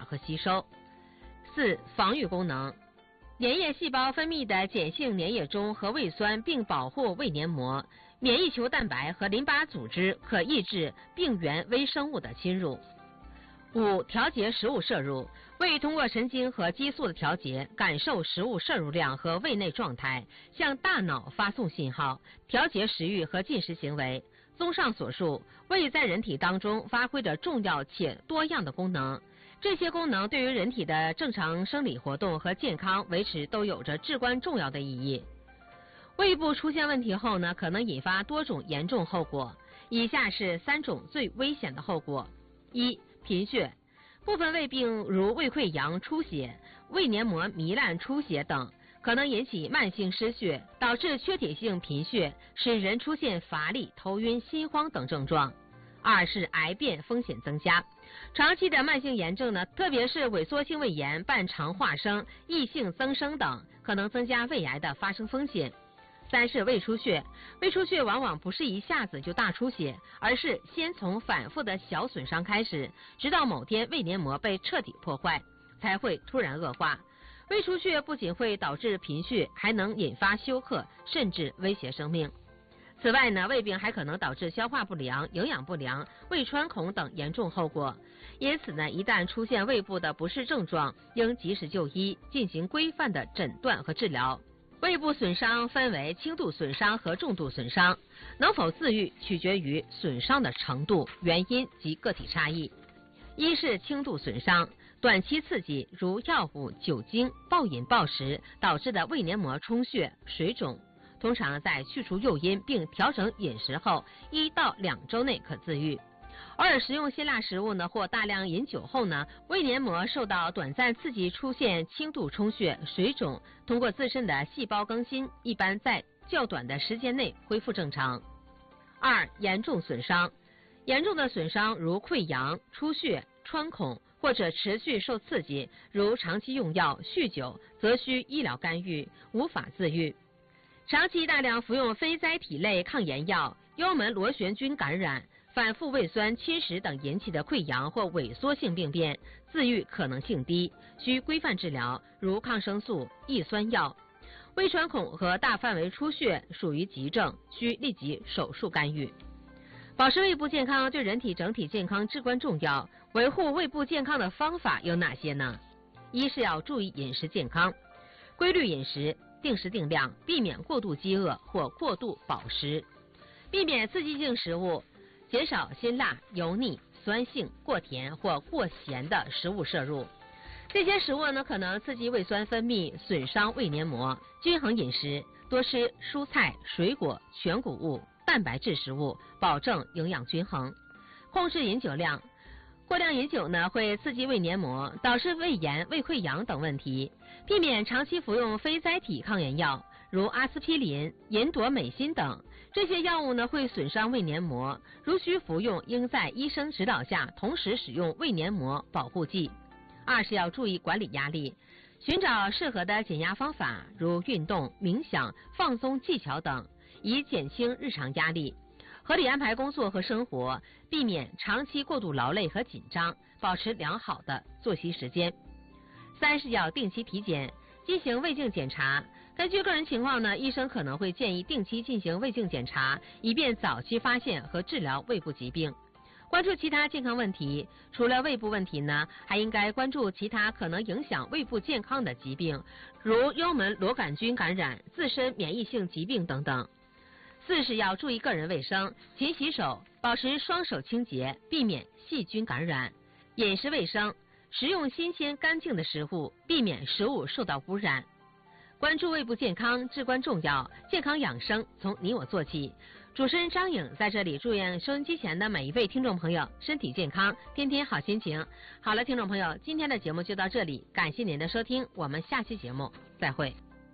和吸收。4. 防御功能，粘液细胞分泌的碱性粘液中和胃酸并保护胃黏膜，免疫球蛋白和淋巴组织可抑制病原微生物的侵入。5. 调节食物摄入，胃通过神经和激素的调节，感受食物摄入量和胃内状态，向大脑发送信号，调节食欲和进食行为。综上所述，胃在人体当中发挥着重要且多样的功能，这些功能对于人体的正常生理活动和健康维持都有着至关重要的意义。胃部出现问题后呢，可能引发多种严重后果，以下是3种最危险的后果。1. 贫血，部分胃病如胃溃疡、出血、胃黏膜糜烂出血等，可能引起慢性失血，导致缺铁性贫血，使人出现乏力、头晕、心慌等症状。2是癌变风险增加，长期的慢性炎症呢，特别是萎缩性胃炎、半肠化生、异性增生等，可能增加胃癌的发生风险。3是胃出血，胃出血往往不是一下子就大出血，而是先从反复的小损伤开始，直到某天胃黏膜被彻底破坏，才会突然恶化。胃出血不仅会导致贫血，还能引发休克，甚至威胁生命。此外呢，胃病还可能导致消化不良、营养不良、胃穿孔等严重后果。因此呢，一旦出现胃部的不适症状，应及时就医，进行规范的诊断和治疗。胃部损伤分为轻度损伤和重度损伤，能否自愈取决于损伤的程度、原因及个体差异。1是轻度损伤，短期刺激如药物、酒精、暴饮暴食导致的胃黏膜充血、水肿，通常在去除诱因并调整饮食后1到2周内可自愈。偶尔食用辛辣食物呢，或大量饮酒后呢，胃黏膜受到短暂刺激出现轻度充血、水肿，通过自身的细胞更新，一般在较短的时间内恢复正常。2严重损伤，严重的损伤如溃疡、出血、穿孔或者持续受刺激，如长期用药、酗酒，则需医疗干预，无法自愈。长期大量服用非甾体类抗炎药、幽门螺旋菌感染、反复胃酸侵蚀等引起的溃疡或萎缩性病变，自愈可能性低，需规范治疗，如抗生素、抑酸药。胃穿孔和大范围出血属于急症，需立即手术干预。保持胃部健康对人体整体健康至关重要，维护胃部健康的方法有哪些呢？1是要注意饮食健康，规律饮食，定时定量，避免过度饥饿或过度饱食，避免刺激性食物，减少辛辣、油腻、酸性、过甜或过咸的食物摄入。这些食物呢，可能刺激胃酸分泌，损伤胃黏膜。均衡饮食，多吃蔬菜、水果、全谷物、蛋白质食物，保证营养均衡。控制饮酒量，过量饮酒呢，会刺激胃黏膜，导致胃炎、胃溃疡等问题。避免长期服用非甾体抗炎药，如阿司匹林、银朵美辛等，这些药物呢会损伤胃黏膜，如需服用，应在医生指导下同时使用胃黏膜保护剂。2是要注意管理压力，寻找适合的减压方法，如运动、冥想、放松技巧等，以减轻日常压力。合理安排工作和生活，避免长期过度劳累和紧张，保持良好的作息时间。3是要定期体检，进行胃镜检查。根据个人情况呢，医生可能会建议定期进行胃镜检查，以便早期发现和治疗胃部疾病。关注其他健康问题，除了胃部问题呢，还应该关注其他可能影响胃部健康的疾病，如幽门螺杆菌感染、自身免疫性疾病等等。4是要注意个人卫生，勤洗手，保持双手清洁，避免细菌感染。饮食卫生，食用新鲜干净的食物，避免食物受到污染。关注胃部健康至关重要，健康养生从你我做起。主持人张颖在这里祝愿收音机前的每一位听众朋友身体健康，天天好心情。好了，听众朋友，今天的节目就到这里，感谢您的收听，我们下期节目再会。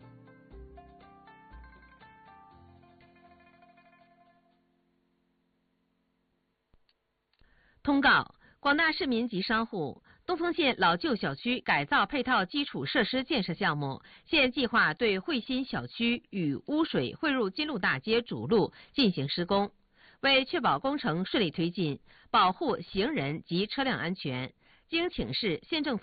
通告：广大市民及商户，东丰县老旧小区改造配套基础设施建设项目现计划对汇新小区与污水汇入金鹿大街主路进行施工。为确保工程顺利推进，保护行人及车辆安全，经请示县政府